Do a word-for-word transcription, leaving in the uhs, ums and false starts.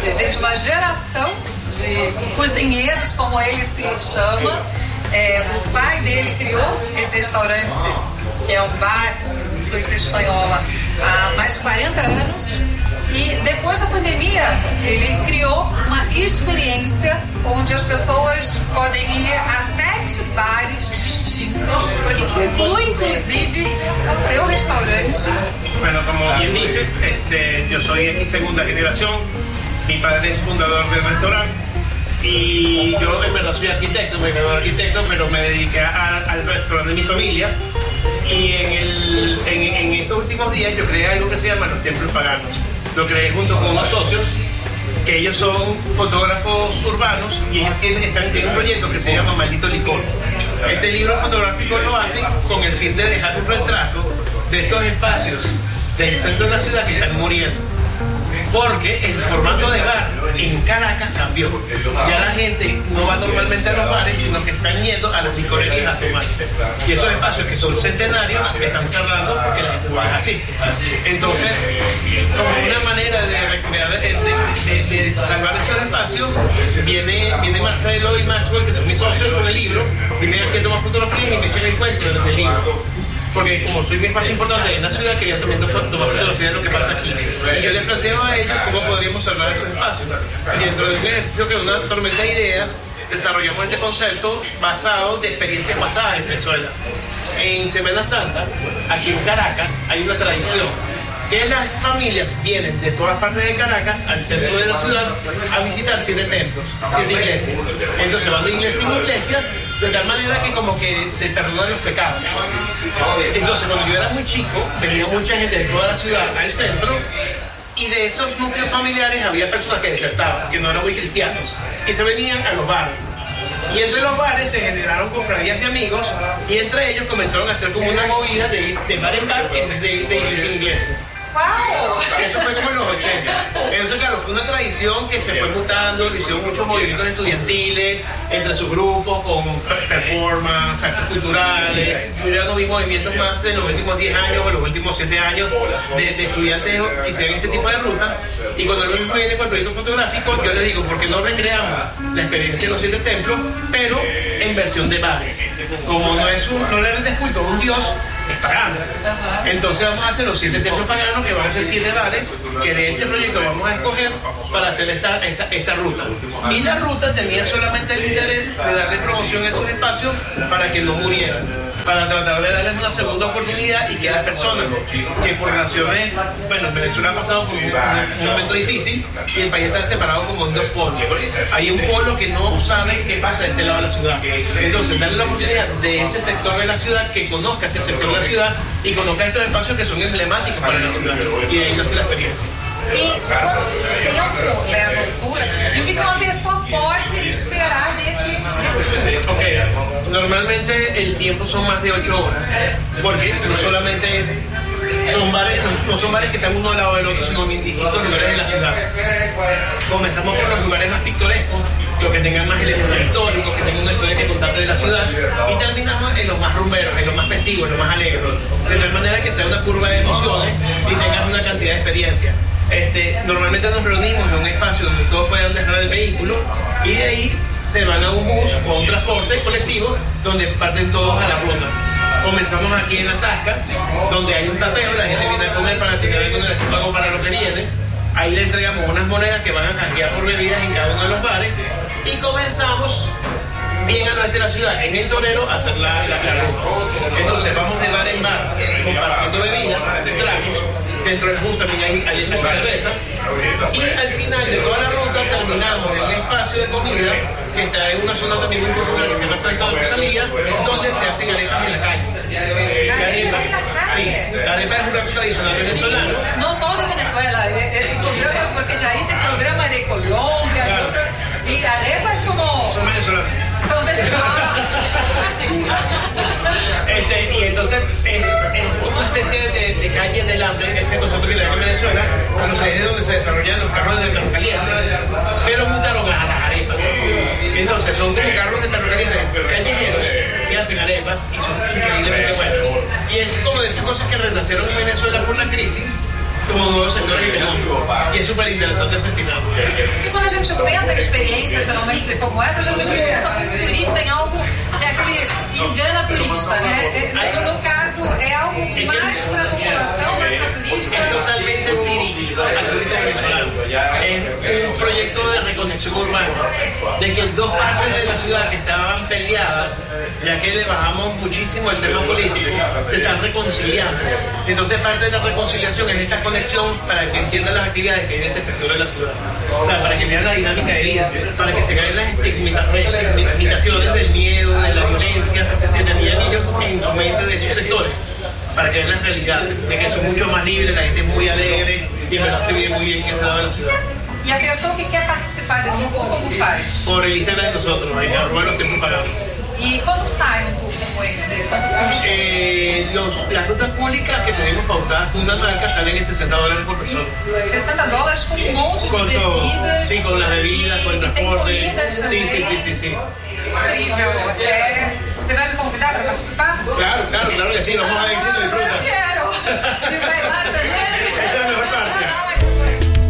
Andy vem de uma geração de cozinheiros, como ele se chama. É, o pai dele criou esse restaurante, que é um bar com influência espanhola, há mais de quarenta anos. E depois da pandemia, ele criou uma experiência onde as pessoas podem ir a sete bares distintos, que inclui inclusive o seu restaurante. Bueno, como bien dices, este, yo soy aquí segunda generación, mi padre es fundador del restaurante y yo en verdad soy arquitecto, me gradué de arquitecto, pero me dediqué a, al restaurante de mi familia. Y en, el, en, en estos últimos días yo creé algo que se llama Los Templos Paganos. Lo creé junto con unos socios, que ellos son fotógrafos urbanos y ellos tienen, están en un proyecto que se llama Maldito Licor. Este libro fotográfico lo hacen con el fin de dejar un retrato de estos espacios del centro de la ciudad que están muriendo. Porque el formato de bar en Caracas cambió. Ya la gente no va normalmente a los bares, sino que están yendo a las licorerías a tomar. Y esos espacios que son centenarios están cerrando porque la gente no les asiste. Entonces, como una manera de, recrear, de, de, de, de salvar esos espacios, viene, viene Marcelo y Maxwell, que son mis socios con el libro, vienen aquí a tomar fotografías y me echan el cuento del libro. Porque como soy un espacio importante en la ciudad, quería también tomar fotografía de lo que pasa aquí. Y yo les planteo a ellos cómo podríamos salvar estos espacios. Y dentro de un ejercicio que es una tormenta de ideas, desarrollamos este concepto basado de experiencias pasadas en Venezuela. En Semana Santa, aquí en Caracas, hay una tradición que las familias vienen de todas partes de Caracas al centro de la ciudad a visitar siete templos, siete iglesias. Entonces van de iglesia en iglesia, de tal manera que como que se perdonan los pecados. Entonces cuando yo era muy chico, venía mucha gente de toda la ciudad al centro, y de esos núcleos familiares había personas que desertaban, que no eran muy cristianos, y se venían a los bares. Y entre los bares se generaron cofradías de amigos, y entre ellos comenzaron a hacer como una movida de, de bar en bar en vez de, de iglesia en iglesia. ¡Wow! Eso fue como en los ochenta. Entonces, claro, fue una tradición que se fue mutando, lo hicieron muchos movimientos estudiantiles, entre sus grupos, con performance, actos culturales. Mira, vi movimientos más en los últimos diez años, o en los últimos siete años, de, de estudiantes que hicieron este tipo de rutas. Y cuando yo me viene con el proyecto fotográfico, yo les digo, ¿por qué no recreamos la experiencia de los siete templos, pero en versión de bares? Como no es un, no le rindes culto a un dios, es pagano. Entonces vamos a hacer los siete templos paganos, que van a ser siete bares, que de ese proyecto vamos a escoger para hacer esta, esta, esta ruta. Y la ruta tenía solamente el interés de darle promoción a esos espacios para que no murieran, para tratar de darles una segunda oportunidad y que las personas que por razones, bueno, Venezuela ha pasado por un, un momento difícil y el país está separado como en dos polos. Hay un polo que no sabe qué pasa de este lado de la ciudad. Entonces, darle la oportunidad de ese sector de la ciudad que conozca este sector de la ciudad y conozca estos espacios que son emblemáticos para la ciudad, y de ahí nace la experiencia. E quanto tempo leva a altura? E o que uma pessoa pode esperar desse, desse Ok, normalmente el tiempo son más de ocho horas, porque no solamente es, son bares, no son bares que están uno al lado del otro, sino en distintos lugares de la ciudad. Comenzamos por los lugares más pintorescos, los que tengan más elementos históricos, que tengan una historia que contarte de la ciudad, y terminamos en los más rumberos, en los más festivos, en los más alegres, de tal manera que sea una curva de emociones y tengas una cantidad de experiencia. Este, normalmente nos reunimos en un espacio donde todos puedan dejar el vehículo, y de ahí se van a un bus o a un transporte colectivo donde parten todos a la ruta. Comenzamos aquí en la Tasca, donde hay un tapeo, la gente viene a comer para tener algo en el estómago para lo que viene. Ahí le entregamos unas monedas que van a canjear por bebidas en cada uno de los bares, y comenzamos bien al oeste de la ciudad, en el Torero, a hacer la, la, la ruta. Entonces vamos de bar en bar, compartiendo bebidas, tragos. Dentro del bus también hay, hay, hay cervezas, y al final de toda la ruta terminamos en un espacio de comida que está en una zona también muy popular que se llama Santa Rosalía, donde se hacen arepas en la calle. La arepa, sí, la arepa es un plato tradicional venezolano. Não só de Venezuela, tem programas, porque já hice programa de Colômbia, claro. Outros, y arepas como... Son venezolanos. Son venezolanos. Este, y entonces es, es una especie de, de calle del hambre, ese concepto que le dan en Venezuela, cuando se es donde se desarrollan los carros de perro caliente, pero montaron a las arepas. Entonces son como carros de perro caliente callejeros que hacen arepas y son increíblemente buenas. Y es como de esas cosas que renacieron en Venezuela por la crisis, como nuevos sectores económicos. Y es súper interesante esse final. E quando a gente pensa em experiências, geralmente como essa, geralmente a gente pensa como turista em algo que é aquele engana turista, né? No caso, é algo mais para a população, mais para turista. Es totalmente dirigido al turista venezolano. Es un proyecto de reconexión urbana, de que dos partes de la ciudad que estaban peleadas, ya que le bajamos muchísimo el tema político, se están reconciliando. Entonces parte de la reconciliación es esta conexión para que entiendan las actividades que hay en este sector de la ciudad. O sea, para que vean la dinámica de vida, para que se caen las estigmatizaciones del miedo, de la violencia que tenían ellos en su mente de esos sectores, para que vean la realidad, de que son mucho más libres, la gente es muy alegre y en verdad se vive muy bien en ese lado de la ciudad. E a pessoa que quer participar desse tour, como faz? Por el Instagram de nosotros, ahí arroba lo estoy propagando. E quando sai um tour como esse? Eh, los, las rutas públicas que tenemos pautadas con una marca salen en sesenta dólares por persona. sessenta dólares com um monte de Con todo. bebidas. Sí, con las bebidas, e, con el e tem transporte. comidas Sí, também. sí, sí, sí, sí. Incrível. É, você vai me convidar para participar? Claro, claro, claro que sí, vamos a ver si lo Ah, agora eu disfrutan. quero. E vai